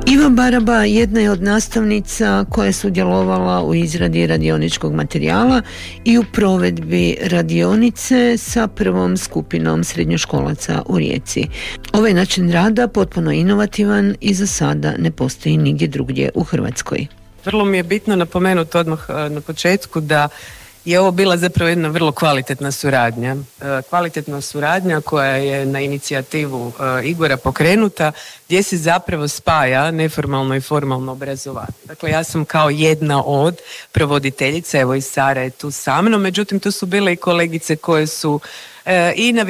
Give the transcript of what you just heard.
Iva Baraba jedna je od nastavnica koja je sudjelovala u izradi radioničkog materijala i u provedbi radionice sa prvom skupinom srednjoškolaca u Rijeci. Ovaj način rada potpuno inovativan i za sada ne postoji nigdje drugdje u Hrvatskoj. Vrlo mi je bitno napomenuti odmah na početku da je ovo bila zapravo jedna vrlo kvalitetna suradnja. Kvalitetna suradnja koja je na inicijativu Igora pokrenuta, gdje se zapravo spaja neformalno i formalno obrazovanje. Dakle, ja sam kao jedna od provoditeljica, evo i Sara je tu sa mnom, međutim tu su bile i kolegice koje su i na